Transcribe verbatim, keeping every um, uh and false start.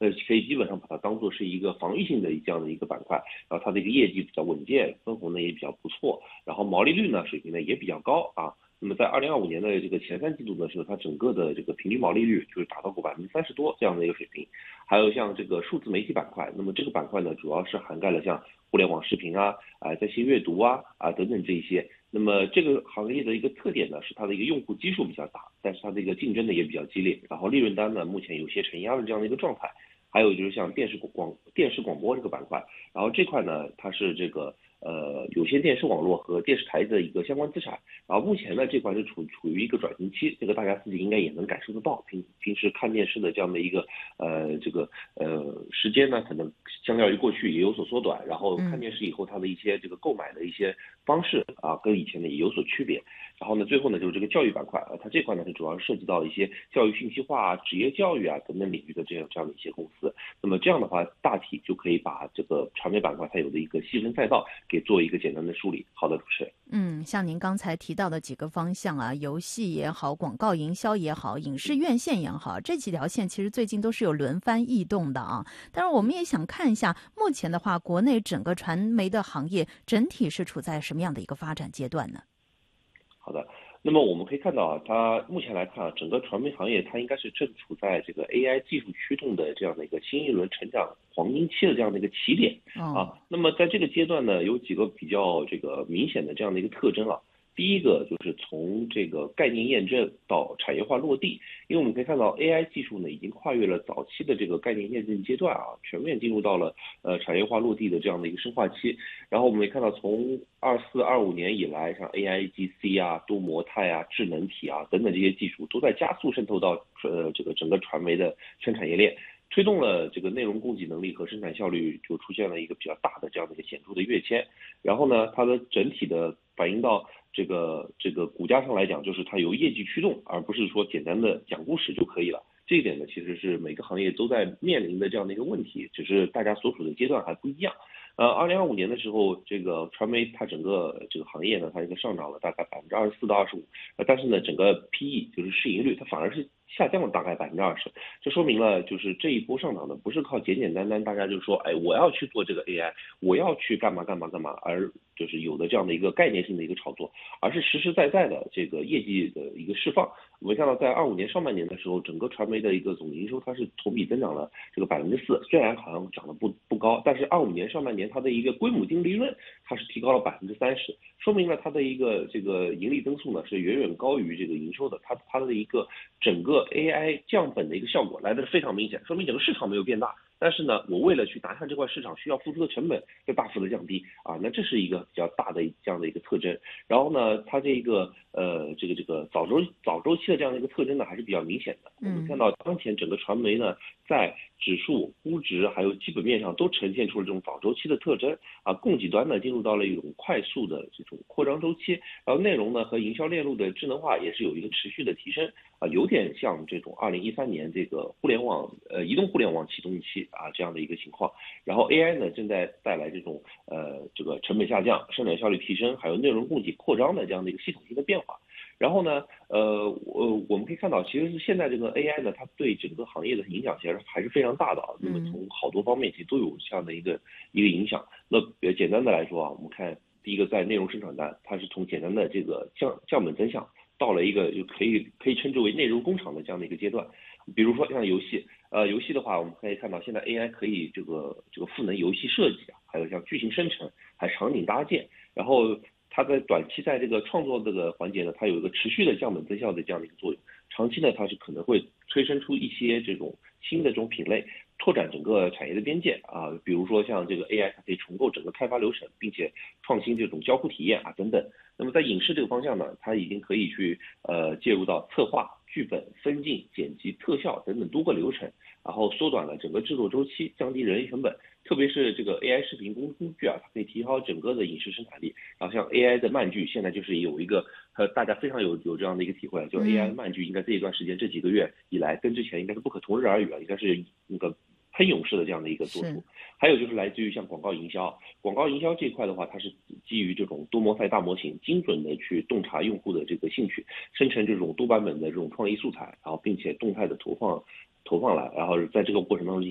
呃，可以基本上把它当做是一个防御性的这样的一个板块，然后它的一个业绩比较稳健，分红呢也比较不错，然后毛利率呢水平呢也比较高啊。那么在二零二五年的这个前三季度的时候，它整个的这个平均毛利率就是达到过百分之三十多这样的一个水平。还有像这个数字媒体板块，那么这个板块呢，主要是涵盖了像互联网视频啊、啊在线阅读啊、啊等等这一些。那么这个行业的一个特点呢，是它的一个用户基数比较大，但是它的一个竞争呢也比较激烈，然后利润单呢目前有些承压的这样的一个状态。还有就是像电视广电视广播这个板块，然后这块呢它是这个呃有线电视网络和电视台的一个相关资产，然后目前呢这块是处处于一个转型期，这个大家自己应该也能感受得到，平平时看电视的这样的一个呃这个呃时间呢可能相较于过去也有所缩短，然后看电视以后它的一些这个购买的一些方式啊跟以前的也有所区别。然后呢，最后呢就是这个教育板块，呃，它这块呢是主要涉及到一些教育信息化啊、职业教育啊等等领域的这样这样的一些公司。那么这样的话，大体就可以把这个传媒板块它有的一个细分赛道给做一个简单的梳理。好的，主持人。 嗯，像您刚才提到的几个方向啊，游戏也好，广告营销也好，影视院线也好，这几条线其实最近都是有轮番异动的啊。但是我们也想看一下，目前的话，国内整个传媒的行业整体是处在什么样的一个发展阶段呢？ 好的，那么我们可以看到啊，它目前来看啊，整个传媒行业它应该是正处在这个 A I 技术驱动的这样的一个新一轮成长黄金期的这样的一个起点啊。那么在这个阶段呢，有几个比较这个明显的这样的一个特征啊。第一个就是从这个概念验证到产业化落地，因为我们可以看到 A I 技术呢已经跨越了早期的这个概念验证阶段啊，全面进入到了呃产业化落地的这样的一个深化期。然后我们也看到从二四二五年以来，像 A I G C 啊、多模态啊、智能体啊等等这些技术都在加速渗透到呃这个整个传媒的全产业链。推动了这个内容供给能力和生产效率就出现了一个比较大的这样的一个显著的跃迁，然后呢，它的整体的反映到这个这个股价上来讲，就是它由业绩驱动，而不是说简单的讲故事就可以了。这一点呢，其实是每个行业都在面临的这样的一个问题，只是大家所处的阶段还不一样。呃，二零二五年的时候，这个传媒它整个这个行业呢，它一个上涨了大概百分之二十四到二十五，但是呢，整个 P E 就是市盈率，它反而是下降了大概百分之二十，这说明了就是这一波上涨呢，不是靠简简单单大家就说，哎，我要去做这个 A I，我要去干嘛干嘛干嘛，而就是有的这样的一个概念性的一个炒作，而是实实在在的这个业绩的一个释放。我们看到在二五年上半年的时候，整个传媒的一个总营收它是同比增长了这个百分之四，虽然好像涨得不不高，但是二五年上半年它的一个归母净利润它是提高了百分之三十，说明了它的一个这个盈利增速呢是远远高于这个营收的，它它的一个整个 A I 降本的一个效果来的非常明显，说明整个市场没有变大。但是呢，我为了去拿下这块市场，需要付出的成本要大幅的降低啊，那这是一个比较大的这样的一个特征。然后呢，它这个呃这个这个早周早周期的这样的一个特征呢，还是比较明显的。我们看到当前整个传媒呢，在指数、估值还有基本面上都呈现出了这种早周期的特征啊，供给端呢进入到了一种快速的这种扩张周期，然后内容呢和营销链路的智能化也是有一个持续的提升啊，有点像这种二零一三年这个互联网呃移动互联网启动期啊这样的一个情况。然后 A I 呢正在带来这种呃这个成本下降、生产效率提升，还有内容供给扩张的这样的一个系统性的变化。然后呢，呃，我我们可以看到，其实是现在这个 A I 呢，它对整个行业的影响其实还是非常大的啊。那么从好多方面其实都有这样的一个一个影响。那简单的来说啊，我们看第一个在内容生产端，它是从简单的这个降降本增效，到了一个就可以可以称之为内容工厂的这样的一个阶段。比如说像游戏，呃，游戏的话，我们可以看到现在 A I 可以这个这个赋能游戏设计啊，还有像剧情生成，还有场景搭建，然后它在短期在这个创作这个环节呢，它有一个持续的降本增效的这样的一个作用。长期呢，它是可能会催生出一些这种新的这种品类，拓展整个产业的边界啊。比如说像这个 A I，它可以重构整个开发流程，并且创新这种交互体验啊等等。那么在影视这个方向呢，它已经可以去呃介入到策划、剧本、分镜、剪辑、特效等等多个流程，然后缩短了整个制作周期，降低人力成本。特别是这个 A I 视频工工具啊，它可以提高整个的影视生产力。然后像 A I 的慢剧，现在就是有一个呃大家非常有有这样的一个体会，就 A I 的慢剧应该这一段时间这几个月以来跟之前应该是不可同日而语啊，应该是那个喷涌式的这样的一个做出。还有就是来自于像广告营销，广告营销这一块的话，它是基于这种多模态大模型，精准的去洞察用户的这个兴趣，生成这种多版本的这种创意素材，然后并且动态的投放投放来，然后在这个过程当中